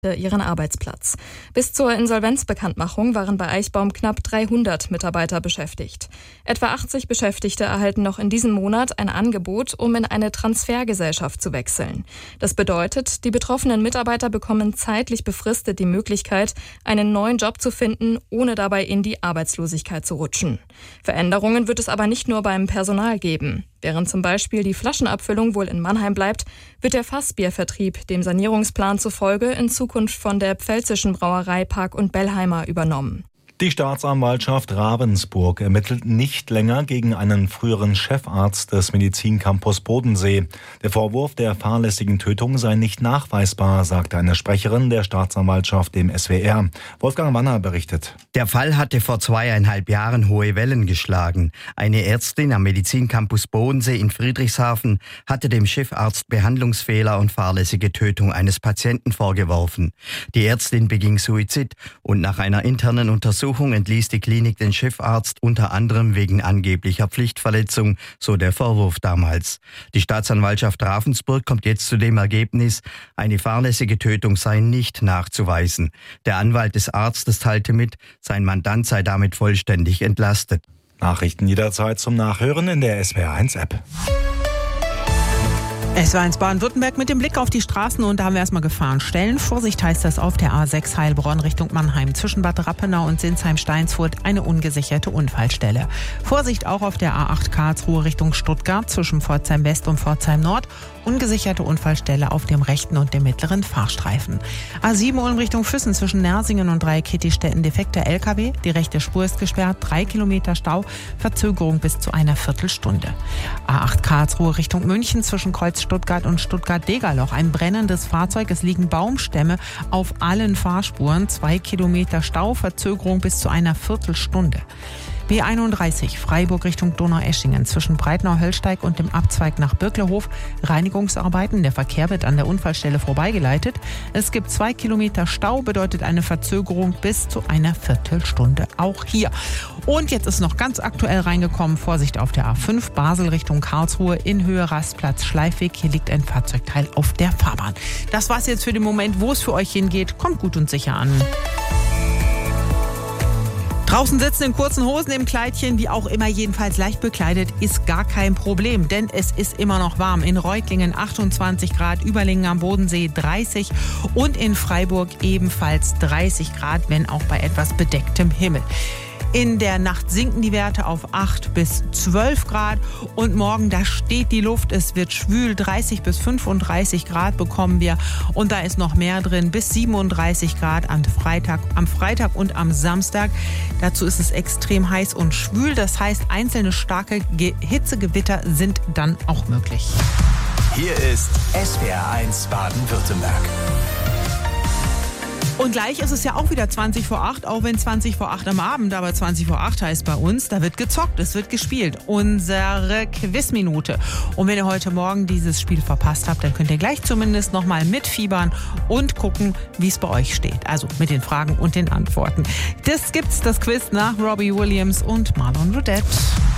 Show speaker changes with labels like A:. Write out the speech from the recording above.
A: ihren Arbeitsplatz. Bis zur Insolvenzbekanntmachung waren bei Eichbaum knapp 300 Mitarbeiter beschäftigt. Etwa 80 Beschäftigte erhalten noch in diesem Monat ein Angebot, um in eine Transfergesellschaft zu wechseln. Das bedeutet, die betroffenen Mitarbeiter bekommen zeitlich befristet die Möglichkeit, einen neuen Job zu finden, ohne dabei in die Arbeitslosigkeit zu rutschen. Veränderungen wird es aber nicht nur beim Personal geben. Während zum Beispiel die Flaschenabfüllung wohl in Mannheim bleibt, wird der Fassbiervertrieb dem Sanierungsplan zufolge in Zukunft von der pfälzischen Brauerei Park und Bellheimer übernommen.
B: Die Staatsanwaltschaft Ravensburg ermittelt nicht länger gegen einen früheren Chefarzt des Medizincampus Bodensee. Der Vorwurf der fahrlässigen Tötung sei nicht nachweisbar, sagte eine Sprecherin der Staatsanwaltschaft dem SWR. Wolfgang Wanner berichtet.
C: Der Fall hatte vor 2,5 Jahren hohe Wellen geschlagen. Eine Ärztin am Medizincampus Bodensee in Friedrichshafen hatte dem Chefarzt Behandlungsfehler und fahrlässige Tötung eines Patienten vorgeworfen. Die Ärztin beging Suizid und nach einer internen Untersuchung entließ die Klinik den Chefarzt unter anderem wegen angeblicher Pflichtverletzung, so der Vorwurf damals. Die Staatsanwaltschaft Ravensburg kommt jetzt zu dem Ergebnis, eine fahrlässige Tötung sei nicht nachzuweisen. Der Anwalt des Arztes teilte mit, sein Mandant sei damit vollständig entlastet.
B: Nachrichten jederzeit zum Nachhören in der SWR1-App.
D: Es war ins Baden-Württemberg mit dem Blick auf die Straßen und da haben wir erstmal Gefahrenstellen. Vorsicht heißt das auf der A6 Heilbronn Richtung Mannheim. Zwischen Bad Rappenau und Sinsheim-Steinsfurt eine ungesicherte Unfallstelle. Vorsicht auch auf der A8 Karlsruhe Richtung Stuttgart zwischen Pforzheim West und Pforzheim Nord. Ungesicherte Unfallstelle auf dem rechten und dem mittleren Fahrstreifen. A7 Ulm Richtung Füssen zwischen Nersingen und Dreieck-Kittistetten defekter LKW. Die rechte Spur ist gesperrt, 3 Kilometer Stau, Verzögerung bis zu einer Viertelstunde. A8 Karlsruhe Richtung München zwischen Kreuz Stuttgart und Stuttgart-Degerloch. Ein brennendes Fahrzeug, es liegen Baumstämme auf allen Fahrspuren, 2 Kilometer Stau, Verzögerung bis zu einer Viertelstunde. B31 Freiburg Richtung Donaueschingen zwischen Breitnau-Höllsteig und dem Abzweig nach Birklehof. Reinigungsarbeiten. Der Verkehr wird an der Unfallstelle vorbeigeleitet. Es gibt 2 Kilometer Stau, bedeutet eine Verzögerung bis zu einer Viertelstunde. Auch hier. Und jetzt ist noch ganz aktuell reingekommen. Vorsicht auf der A5 Basel Richtung Karlsruhe in Höhe Rastplatz Schleifweg. Hier liegt ein Fahrzeugteil auf der Fahrbahn. Das war's jetzt für den Moment, wo es für euch hingeht. Kommt gut und sicher an. Draußen sitzen in kurzen Hosen, im Kleidchen, wie auch immer, jedenfalls leicht bekleidet, ist gar kein Problem, denn es ist immer noch warm. In Reutlingen 28 Grad, Überlingen am Bodensee 30 und in Freiburg ebenfalls 30 Grad, wenn auch bei etwas bedecktem Himmel. In der Nacht sinken die Werte auf 8 bis 12 Grad und morgen, da steht die Luft, es wird schwül, 30 bis 35 Grad bekommen wir und da ist noch mehr drin, bis 37 Grad am Freitag und am Samstag. Dazu ist es extrem heiß und schwül, das heißt, einzelne starke Hitzegewitter sind dann auch möglich.
E: Hier ist SWR1 Baden-Württemberg.
D: Und gleich ist es ja auch wieder 20 vor 8, auch wenn 20 vor 8 am Abend, aber 20 vor 8 heißt bei uns, da wird gezockt, es wird gespielt. Unsere Quizminute. Und wenn ihr heute Morgen dieses Spiel verpasst habt, dann könnt ihr gleich zumindest nochmal mitfiebern und gucken, wie es bei euch steht. Also mit den Fragen und den Antworten. Das gibt's, das Quiz nach Robbie Williams und Marlon Rudette.